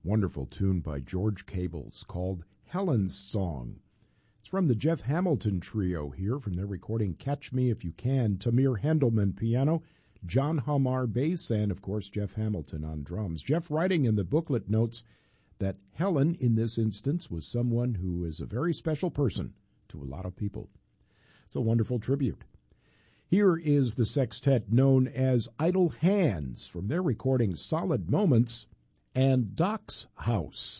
Wonderful tune by George Cables called Helen's Song. It's from the Jeff Hamilton Trio here from their recording Catch Me If You Can. Tamir Hendelman piano, John Hamar bass, and of course Jeff Hamilton on drums. Jeff writing in the booklet notes that Helen in this instance was someone who is a very special person to a lot of people. It's a wonderful tribute. Here is the sextet known as Idle Hands from their recording Solid Moments and Doc's House.